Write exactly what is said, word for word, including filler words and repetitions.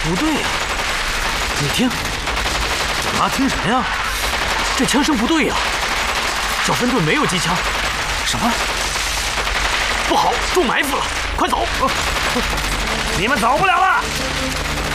不对呀，你听， 怎么听什么呀？ 这枪声不对呀，小分队没有机枪。 什么？ 不好，中埋伏了，快走！ 你们走不了了。